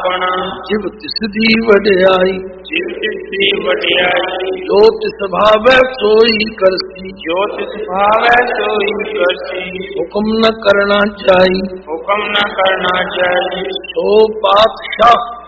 ਆਪਣਾ ਜਿਵ ਤਿਸ ਦੀ ਵਡਿਆਈ ਜਿਵ ਤਿਸ ਦੀ ਵਡਿਆਈ ਜੋ ਤਿਸ ਭਾਵੈ ਸੋਈ ਕਰਸੀ ਜੋ ਤਿਸ ਭਾਵੈ ਸੋਈ ਕਰਸੀ ਹੁਕਮ ਨ ਕਰਨਾ ਚਾਹੀ ਹੁਕਮ ਨ ਕਰਨਾ ਚਾਹੀ ਸੋ ਪਾਤਸ਼ਾਹ